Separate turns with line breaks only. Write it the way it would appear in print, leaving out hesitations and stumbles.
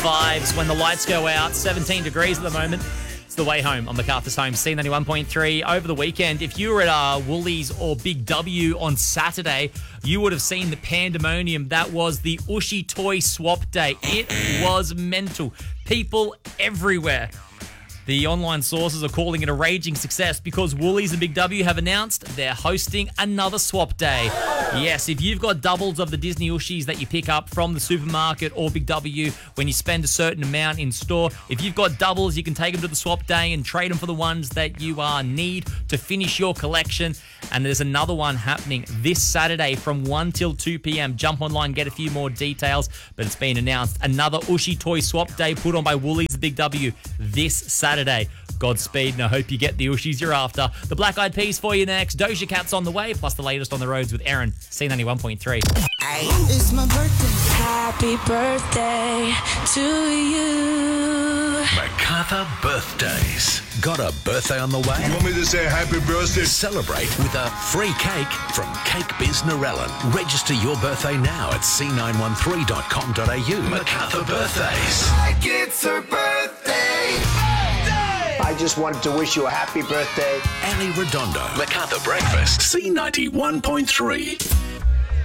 5s when the lights go out. 17 degrees at the moment. It's the way home on MacArthur's Home, C91.3. Over the weekend, if you were at Woolies or Big W on Saturday, you would have seen the pandemonium. That was the Ushy Toy Swap Day. It was mental. People everywhere. The online sources are calling it a raging success because Woolies and Big W have announced they're hosting another swap day. Yes, if you've got doubles of the Disney Ushies that you pick up from the supermarket or Big W when you spend a certain amount in store, if you've got doubles, you can take them to the swap day and trade them for the ones that you need to finish your collection. And there's another one happening this Saturday from 1 till 2 p.m. Jump online, get a few more details, but it's been announced. Another Ushy Toy Swap Day put on by Woolies and Big W this Saturday. Godspeed, and I hope you get the Ushies you're after. The Black Eyed Peas for you next. Doja Cat's on the way, plus the latest on the roads with Aaron, C91.3.
It's my birthday.
Happy birthday to you.
MacArthur birthdays. Got a birthday on the way?
You want me to say happy birthday?
Celebrate with a free cake from Cake Biz Narellan. Register your birthday now at c913.com.au. MacArthur birthdays.
Like it's her birthday.
I just wanted to wish you a happy birthday.
Ali Redondo. MacArthur Breakfast. C91.3.